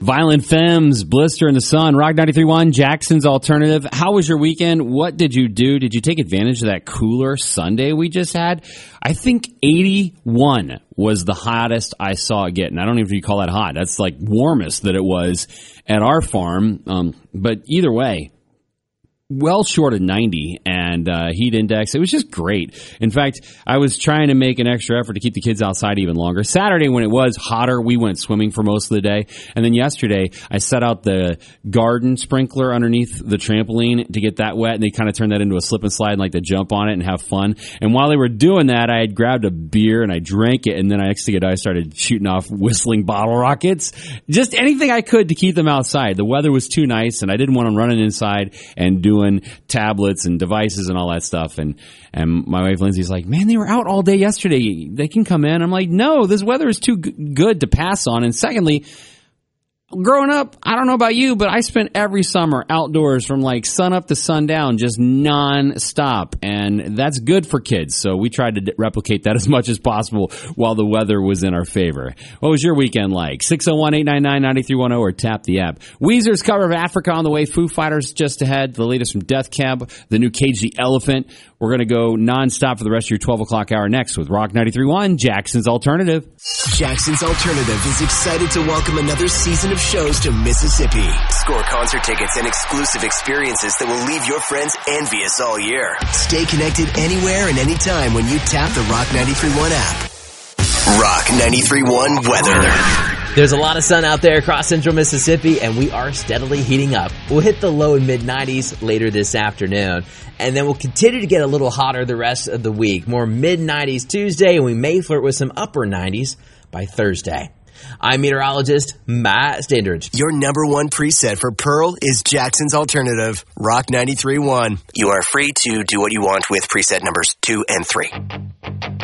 Violent Femmes, Blister in the Sun, Rock 93.1, Jackson's Alternative. How was your weekend? What did you do? Did you take advantage of that cooler Sunday we just had? I think 81 was the hottest I saw it get. And I don't even know if you call that hot. That's like warmest that it was at our farm. But either way, well short of 90 and heat index. It was just great. In fact, I was trying to make an extra effort to keep the kids outside even longer. Saturday, when it was hotter, we went swimming for most of the day. And then yesterday, I set out the garden sprinkler underneath the trampoline to get that wet, and they kind of turned that into a slip and slide and like to jump on it and have fun. And while they were doing that, I had grabbed a beer and I drank it, and then next thing I started shooting off whistling bottle rockets. Just anything I could to keep them outside. The weather was too nice, and I didn't want them running inside and doing tablets and devices and all that stuff. And my wife Lindsay's like, man, they were out all day yesterday. They can come in. I'm like, no, this weather is too good to pass on. And secondly, growing up, I don't know about you, but I spent every summer outdoors from like sun up to sundown, just non-stop. And that's good for kids. So we tried to replicate that as much as possible while the weather was in our favor. What was your weekend like? 601-899-9310 or tap the app. Weezer's cover of Africa on the way. Foo Fighters just ahead. The latest from Death Cab. The new Cage the Elephant. We're going to go non-stop for the rest of your 12 o'clock hour next with Rock 93.1, Jackson's Alternative. Jackson's Alternative is excited to welcome another season of shows to Mississippi. Score concert tickets and exclusive experiences that will leave your friends envious all year. Stay connected anywhere and anytime when you tap the Rock 93.1 app. Rock 93.1 weather. There's a lot of sun out there across central Mississippi, and we are steadily heating up. We'll hit the low and mid-90s later this afternoon, and then we'll continue to get a little hotter the rest of the week. More mid-90s Tuesday, and we may flirt with some upper 90s by Thursday. I'm meteorologist Matt Standridge. Your number one preset for Pearl is Jackson's Alternative, Rock 93.1. You are free to do what you want with preset numbers 2 and 3.